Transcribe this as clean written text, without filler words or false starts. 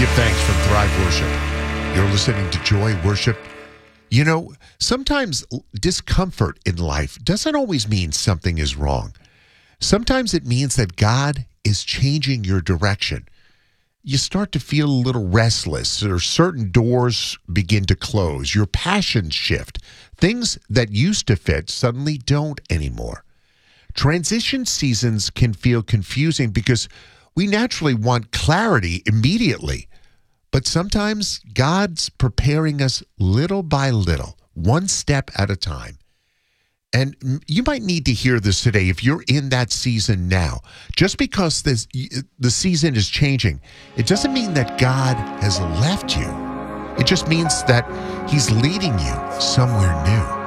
Give thanks from Thrive Worship. You're listening to Joy Worship. You know, sometimes discomfort in life doesn't always mean something is wrong. Sometimes it means that God is changing your direction. You start to feel a little restless, or certain doors begin to close. Your passions shift. Things that used to fit suddenly don't anymore. Transition seasons can feel confusing because we naturally want clarity immediately. But sometimes God's preparing us little by little, one step at a time. And you might need to hear this today if you're in that season now. Just because the season is changing, it doesn't mean that God has left you. It just means that he's leading you somewhere new.